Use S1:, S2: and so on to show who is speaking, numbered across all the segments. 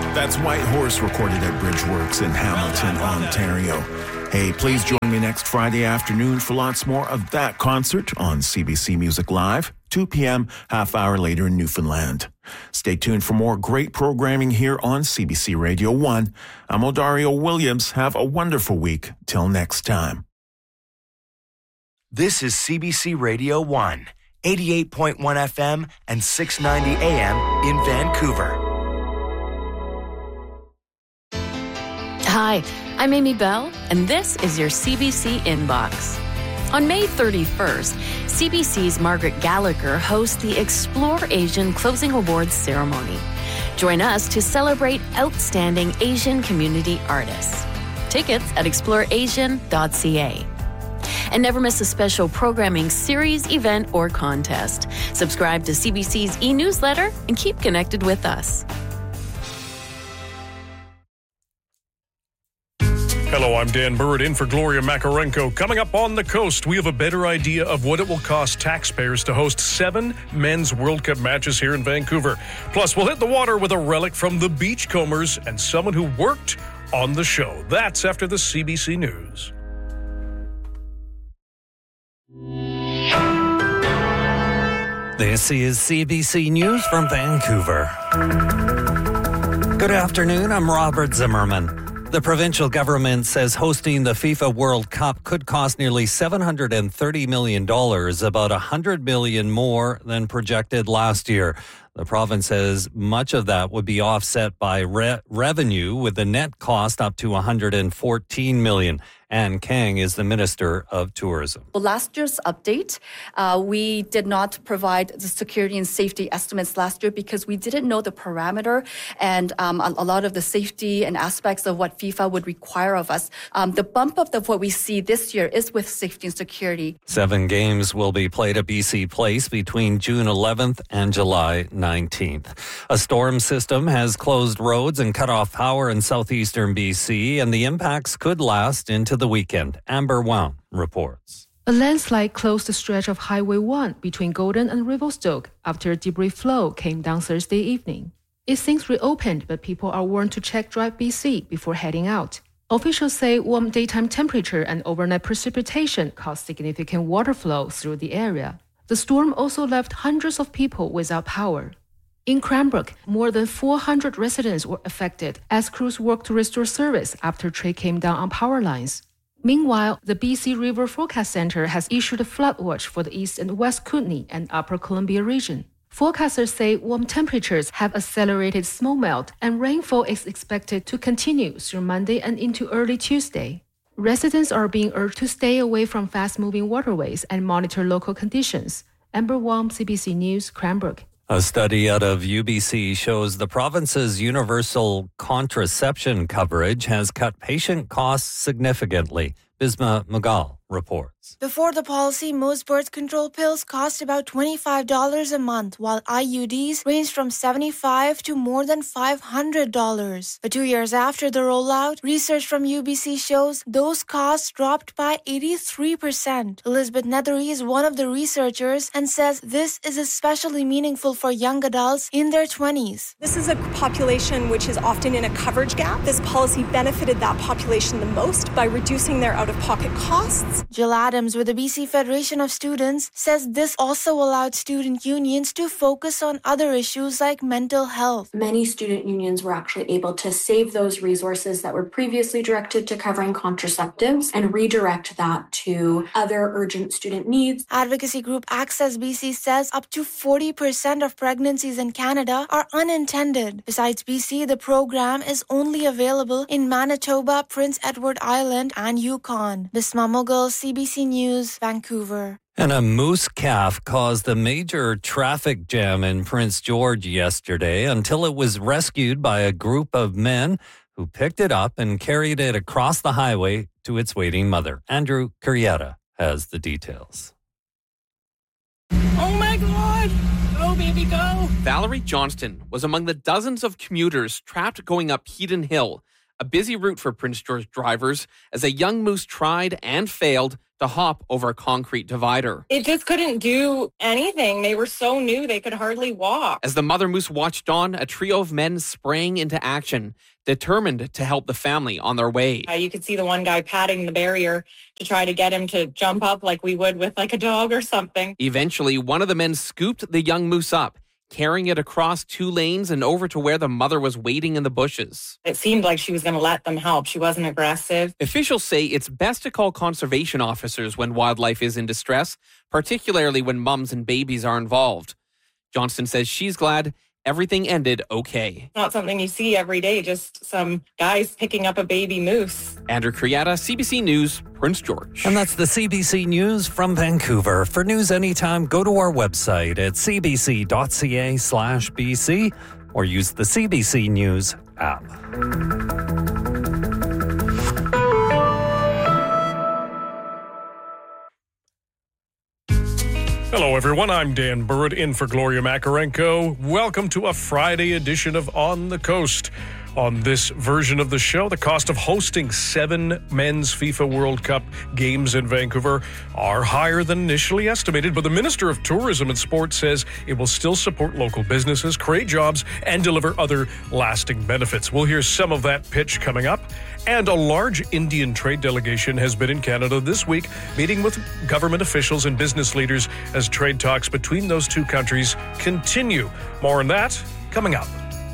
S1: That's White Horse recorded at Bridgeworks in Hamilton, Ontario. Hey, please join me next Friday afternoon for lots more of that concert on CBC Music Live, 2 p.m., half hour later in Newfoundland. Stay tuned for more great programming here on CBC Radio 1. I'm Odario Williams. Have a wonderful week. Till next time.
S2: This is CBC Radio 1, 88.1 FM and 690 AM in Vancouver.
S3: Hi, I'm Amy Bell, and this is your CBC Inbox. On May 31st, CBC's Margaret Gallagher hosts the Explore Asian Closing Awards ceremony. Join us to celebrate outstanding Asian community artists. Tickets at exploreasian.ca. And never miss a special programming series, event, or contest. Subscribe to CBC's e-newsletter and keep connected with us.
S4: Hello, I'm Dan Burrett in for Gloria Makarenko. Coming up on the coast, we have a better idea of what it will cost taxpayers to host 7 men's World Cup matches here in Vancouver. Plus, we'll hit the water with a relic from the Beachcombers and someone who worked on the show. That's after the CBC News.
S5: This is CBC News from Vancouver. Good afternoon, I'm Robert Zimmerman. The provincial government says hosting the FIFA World Cup could cost nearly $730 million, about $100 million more than projected last year. The province says much of that would be offset by revenue, with the net cost up to $114 million. Anne Kang is the Minister of Tourism.
S6: Well, last year's update, we did not provide the security and safety estimates last year because we didn't know the parameter and a lot of the safety and aspects of what FIFA would require of us. The bump up of what we see this year is with safety and security.
S5: 7 games will be played at BC Place between June 11th and July 19th. A storm system has closed roads and cut off power in southeastern BC, and the impacts could last into the weekend. Amber Wong reports.
S7: A landslide closed the stretch of Highway 1 between Golden and Revelstoke after a debris flow came down Thursday evening. It's since reopened, but people are warned to check Drive BC before heading out. Officials say warm daytime temperature and overnight precipitation caused significant water flow through the area. The storm also left hundreds of people without power. In Cranbrook, more than 400 residents were affected as crews worked to restore service after tree came down on power lines. Meanwhile, the BC River Forecast Center has issued a flood watch for the East and West Kootenay and Upper Columbia region. Forecasters say warm temperatures have accelerated snowmelt, and rainfall is expected to continue through Monday and into early Tuesday. Residents are being urged to stay away from fast-moving waterways and monitor local conditions. Amber Wong, CBC News, Cranbrook.
S5: A study out of UBC shows the province's universal contraception coverage has cut patient costs significantly. Bisma Magal reports.
S8: Before the policy, most birth control pills cost about $25 a month, while IUDs ranged from $75 to more than $500. But 2 years after the rollout, research from UBC shows those costs dropped by 83%. Elizabeth Nethery is one of the researchers and says this is especially meaningful for young adults in their 20s.
S9: This is a population which is often in a coverage gap. This policy benefited that population the most by reducing their out-of-pocket costs.
S8: Jill Adams with the BC Federation of Students says this also allowed student unions to focus on other issues like mental health.
S10: Many student unions were actually able to save those resources that were previously directed to covering contraceptives and redirect that to other urgent student needs.
S8: Advocacy group Access BC says up to 40% of pregnancies in Canada are unintended. Besides BC, the program is only available in Manitoba, Prince Edward Island, and Yukon. Bisma Mughal, CBC News, Vancouver.
S5: And a moose calf caused a major traffic jam in Prince George yesterday until it was rescued by a group of men who picked it up and carried it across the highway to its waiting mother. Andrew Curietta has the details.
S11: Oh my God! Go, baby, go!
S12: Valerie Johnston was among the dozens of commuters trapped going up Heaton Hill, a busy route for Prince George drivers, as a young moose tried and failed to hop over a concrete divider.
S13: It just couldn't do anything. They were so new, they could hardly walk.
S12: As the mother moose watched on, a trio of men sprang into action, determined to help the family on their way.
S13: You could see the one guy patting the barrier to try to get him to jump up like we would with like a dog or something.
S12: Eventually, one of the men scooped the young moose up, carrying it across 2 lanes and over to where the mother was waiting in the bushes.
S13: It seemed like she was going to let them help. She wasn't aggressive.
S12: Officials say it's best to call conservation officers when wildlife is in distress, particularly when mums and babies are involved. Johnston says she's glad everything ended okay.
S13: Not something you see every day, just some guys picking up a baby moose.
S12: Andrew Criata, CBC News, Prince George.
S5: And that's the CBC News from Vancouver. For news anytime, go to our website at cbc.ca/BC or use the CBC News app.
S4: Hello, everyone. I'm Dan Burrett in for Gloria Makarenko. Welcome to a Friday edition of On the Coast. On this version of the show, the cost of hosting 7 men's FIFA World Cup games in Vancouver are higher than initially estimated, but the Minister of Tourism and Sport says it will still support local businesses, create jobs, and deliver other lasting benefits. We'll hear some of that pitch coming up. And a large Indian trade delegation has been in Canada this week, meeting with government officials and business leaders as trade talks between those two countries continue. More on that coming up.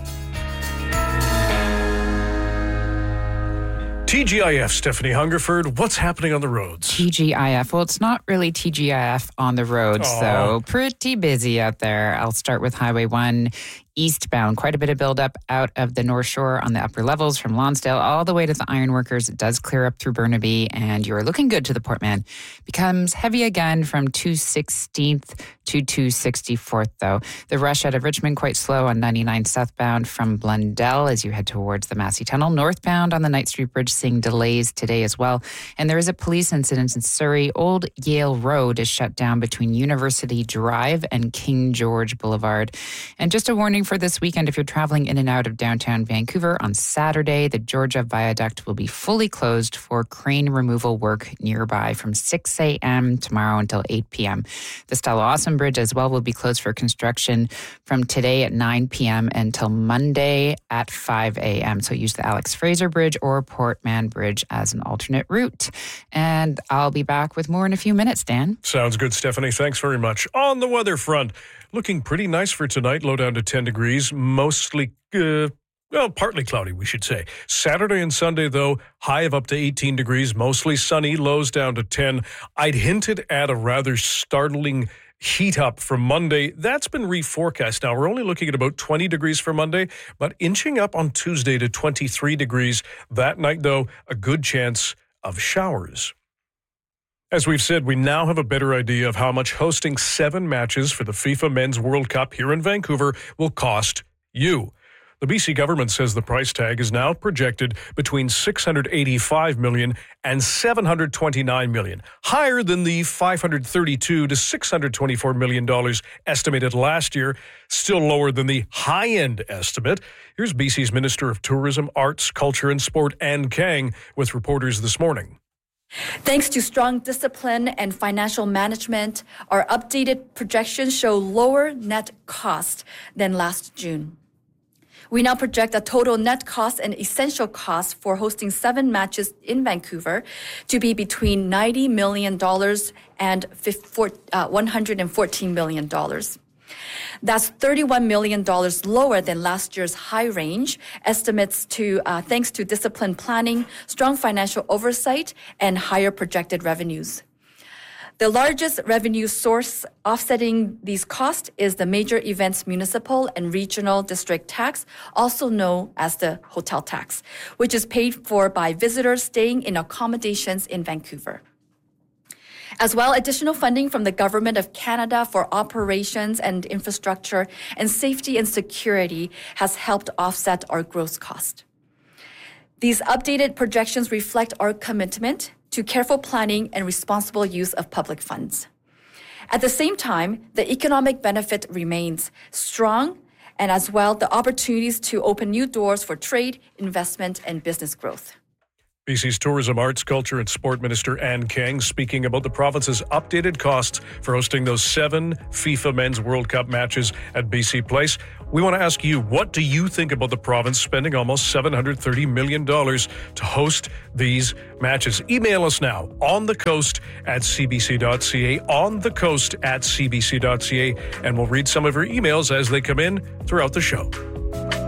S4: TGIF, Stephanie Hungerford, what's happening on the roads?
S14: TGIF. Well, it's not really TGIF on the roads, so pretty busy out there. I'll start with Highway 1 eastbound. Quite a bit of buildup out of the North Shore on the upper levels from Lonsdale all the way to the Ironworkers. It does clear up through Burnaby, and you're looking good to the Portman. Becomes heavy again from 216th to 264th, though. The rush out of Richmond quite slow on 99 southbound from Blundell as you head towards the Massey Tunnel. Northbound on the Knight Street Bridge seeing delays today as well. And there is a police incident in Surrey. Old Yale Road is shut down between University Drive and King George Boulevard. And just a warning for this weekend, if you're traveling in and out of downtown Vancouver on Saturday, the Georgia Viaduct will be fully closed for crane removal work nearby from 6 a.m. tomorrow until 8 p.m. The Stella Awesome Bridge as well will be closed for construction from today at 9 p.m. until Monday at 5 a.m. So use the Alex Fraser Bridge or Portman Bridge as an alternate route. And I'll be back with more in a few minutes, Dan.
S4: Sounds good, Stephanie. Thanks very much. On the weather front, looking pretty nice for tonight, low down to 10 degrees, mostly, partly cloudy, we should say. Saturday and Sunday, though, high of up to 18 degrees, mostly sunny, lows down to 10. I'd hinted at a rather startling heat up for Monday. That's been reforecast now. We're only looking at about 20 degrees for Monday, but inching up on Tuesday to 23 degrees. That night, though, a good chance of showers. As we've said, we now have a better idea of how much hosting 7 matches for the FIFA Men's World Cup here in Vancouver will cost you. The BC government says the price tag is now projected between $685 million and $729 million, higher than the $532 to $624 million estimated last year, still lower than the high-end estimate. Here's BC's Minister of Tourism, Arts, Culture and Sport, Anne Kang, with reporters this morning.
S6: Thanks to strong discipline and financial management, our updated projections show lower net cost than last June. We now project a total net cost and essential cost for hosting 7 matches in Vancouver to be between $90 million and $114 million. That's $31 million lower than last year's high range estimates thanks to disciplined planning, strong financial oversight, and higher projected revenues. The largest revenue source offsetting these costs is the Major Events Municipal and Regional District Tax, also known as the hotel tax, which is paid for by visitors staying in accommodations in Vancouver. As well, additional funding from the Government of Canada for operations and infrastructure and safety and security has helped offset our gross cost. These updated projections reflect our commitment to careful planning and responsible use of public funds. At the same time, the economic benefit remains strong, and as well, the opportunities to open new doors for trade, investment, and business growth.
S4: BC's Tourism, Arts, Culture and Sport Minister Ann Kang speaking about the province's updated costs for hosting those 7 FIFA Men's World Cup matches at BC Place. We want to ask you, what do you think about the province spending almost $730 million to host these matches? Email us now, onthecoast@cbc.ca, onthecoast@cbc.ca, and we'll read some of your emails as they come in throughout the show.